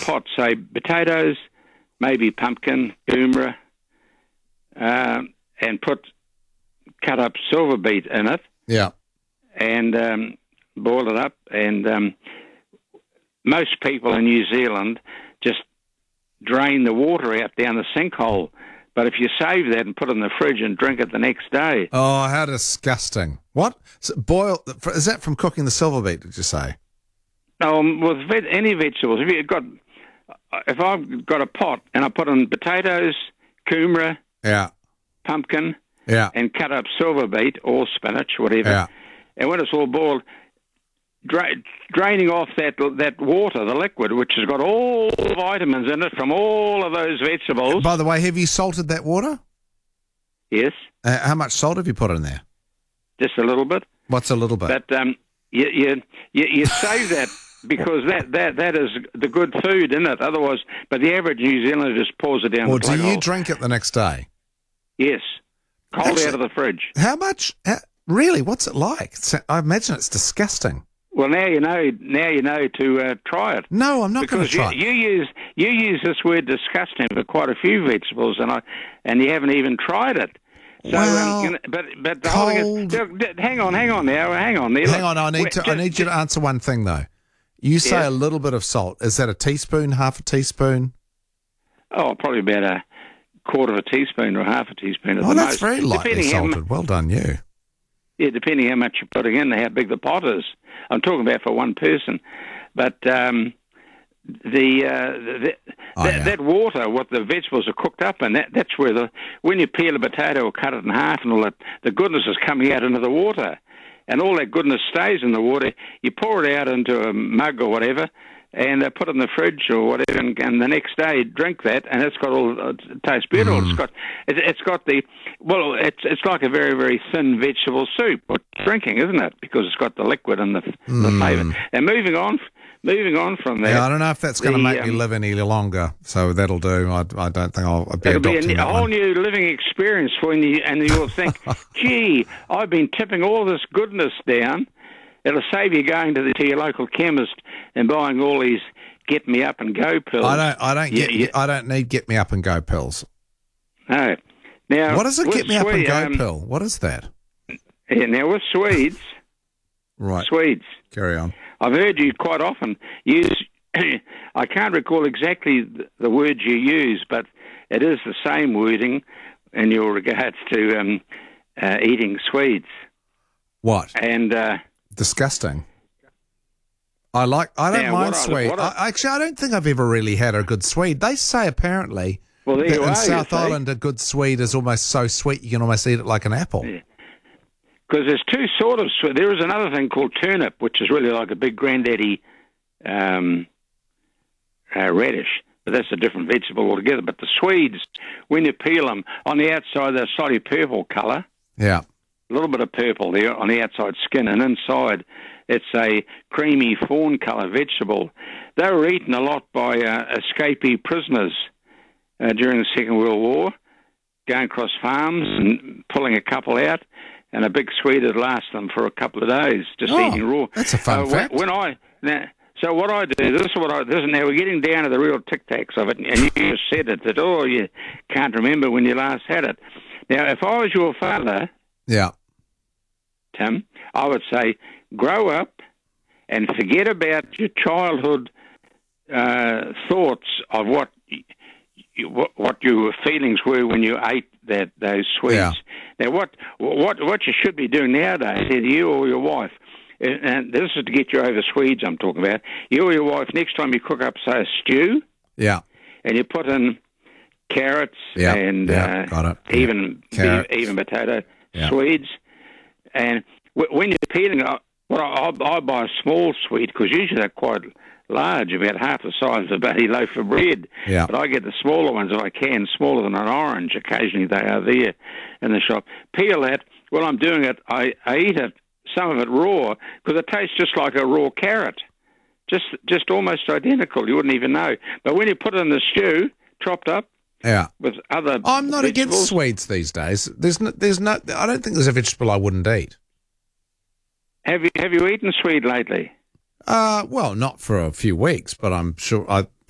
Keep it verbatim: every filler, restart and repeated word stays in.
pot, say, potatoes, maybe pumpkin, kumara, uh, and put cut up silver beet in it. Yeah. And um, boil it up. And um, most people in New Zealand just drain the water out down the sinkhole. But if you save that and put it in the fridge and drink it the next day. Oh, how disgusting. What? So boil, is that from cooking the silver beet, did you say? Um, with ve- any vegetables, if you've got, if I've got a pot and I put in potatoes, kumara, yeah, pumpkin, yeah, and cut up silver beet or spinach, whatever, yeah. and when it's all boiled, dra- draining off that that water, the liquid, which has got all the vitamins in it from all of those vegetables. By the way, have you salted that water? Yes. Uh, how much salt have you put in there? Just a little bit. What's a little bit? But um, you you you, you save that. Because that, that, that is the good food, isn't it? Otherwise, but the average New Zealander just pours it down Or the do plug you hole. drink it the next day? Yes. Cold Actually, out of the fridge. How much? How, really? What's it like? It's, I imagine it's disgusting. Well, now you know. Now you know to uh, try it. No, I'm not going to Because try you, it. you use you use this word disgusting for quite a few vegetables, and I and you haven't even tried it. So, Well, um, you know, but but the whole thing is, cold- look, hang on, hang on now, hang on. There, Hang look. on, I need Wait, to. I just- need you to just- answer one thing though. You say Yes. a little bit of salt. Is that a teaspoon, half a teaspoon? Oh, probably about a quarter of a teaspoon or half a teaspoon. At Oh, the that's most. very lightly Depending how mu- salted. Well done, you. Yeah, depending how much you're putting in, how big the pot is. I'm talking about for one person. But um, the, uh, the Oh, that, yeah. that water, what the vegetables are cooked up in, that, that's where the when you peel a potato or cut it in half and all that, the goodness is coming out into the water. And all that goodness stays in the water. You pour it out into a mug or whatever, and uh, put it in the fridge or whatever, and, and the next day drink that, and it's got all. It tastes beautiful. Mm. It's got. It, it's got the. Well, it's it's like a very very thin vegetable soup. What you're drinking, isn't it? Because it's got the liquid and the Mm. the flavour. And moving on, moving on from that. Yeah, I don't know if that's going to the, make me um, live any longer, so that'll do. I, I don't think I'll, I'll be It'll be adopting a, that a whole one. new living experience for you, and you'll think, gee, I've been tipping all this goodness down. It'll save you going to, the, to your local chemist and buying all these get me up and go pills. I don't. I don't Yeah, get. yeah. I don't need get me up and go pills. No. Now, What is a with get me up and Swede- go um, pill? What is that? Yeah, now, with Swedes, Right. Swedes, Carry on. I've heard you quite often use, I can't recall exactly the, the words you use, but it is the same wording in your regards to um, uh, eating Swedes. What? And uh, Disgusting. I like. I don't Now, mind what I- Swede. what I- I, actually, I don't think I've ever really had a good Swede. They say apparently well, there that you in are, South you see. Island a good Swede is almost so sweet you can almost eat it like an apple. Yeah. Because there's two sort of Swede. There is another thing called turnip, which is really like a big granddaddy um, uh, radish, but that's a different vegetable altogether. But the Swedes, when you peel them, on the outside they're slightly purple colour, Yeah. a little bit of purple there on the outside skin, and inside it's a creamy fawn colour vegetable. They were eaten a lot by uh, escapee prisoners uh, during the Second World War, going across farms and pulling a couple out, and a big Swede would last them for a couple of days, just Oh, eating raw. that's a fun Uh, when- fact. When I now, so what I do, this is what I this is now we're getting down to the real tic tacs of it, and you just said it that oh you can't remember when you last had it. Now, if I was your father, Yeah. Tim, I would say grow up and forget about your childhood uh, thoughts of what you, what, what your feelings were when you ate that those sweets. Yeah. Now, what what what you should be doing nowadays, either you or your wife, and- and this is to get you over Swedes I'm talking about, you or your wife, next time you cook up, say, a stew, Yeah. and you put in carrots Yeah, and yeah, uh, got it. Yeah. even Carrots. even potato, Yeah. Swedes, and w- when you're peeling, I, well, I, I buy a small Swede because usually they're quite large, about half the size of a bloody loaf of bread. Yeah. But I get the smaller ones if I can, smaller than an orange. Occasionally they are there in the shop. Peel that. While I'm doing it, I, I eat it, some of it raw, because it tastes just like a raw carrot. Just just almost identical. You wouldn't even know. But when you put it in the stew, chopped up Yeah. with other I'm not against vegetables, Swedes these days. There's no, there's no. I don't think there's a vegetable I wouldn't eat. Have you have you eaten Swede lately? Uh, well, not for a few weeks, but I'm sure I